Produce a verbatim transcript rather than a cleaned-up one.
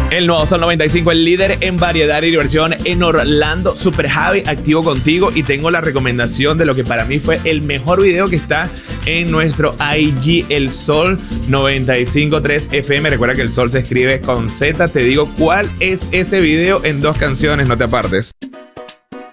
El nuevo Sol noventa y cinco, el líder en variedad y diversión en Orlando. Super Javi, activo contigo y tengo la recomendación de lo que para mí fue el mejor video que está en nuestro I G, el Sol noventa y cinco punto tres F M. Recuerda que el Sol se escribe con Z. Te digo cuál es ese video en dos canciones, no te apartes.